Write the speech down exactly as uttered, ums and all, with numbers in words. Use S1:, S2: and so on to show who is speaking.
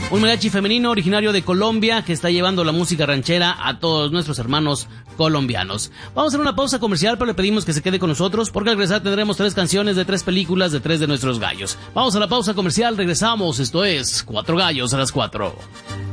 S1: Un mariachi femenino originario de Colombia que está llevando la música ranchera a todos nuestros hermanos colombianos. Vamos a hacer una pausa comercial, pero le pedimos que se quede con nosotros porque al regresar tendremos tres canciones de tres películas de tres de nuestros gallos. Vamos a la pausa comercial, regresamos. Esto es Cuatro Gallos a las Cuatro.